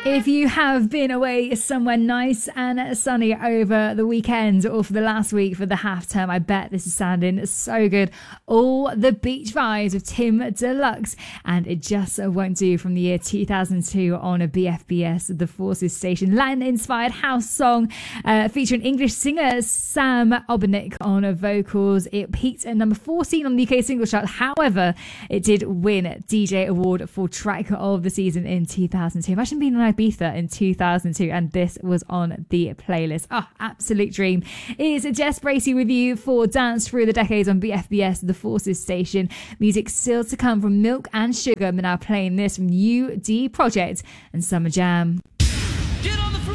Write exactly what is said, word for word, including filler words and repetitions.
If you have been away somewhere nice and sunny over the weekend or for the last week for the half term, I bet this is sounding so good. All the beach vibes of Tim Deluxe, and It Just Won't Do from the year two thousand two on a B F B S, the Forces station. Latin-inspired house song uh, featuring English singer Sam Obernick on vocals. It peaked at number fourteen on the U K singles chart. However, it did win D J Award for Track of the Season in two thousand two. Imagine being on Ibiza in two thousand two and this was on the playlist. Oh, absolute dream. It's Jess Bracey with you for Dance Through the Decades on B F B S, the Forces station. Music still to come from Milk and Sugar. We're now playing this from U D Project and Summer Jam. Get on the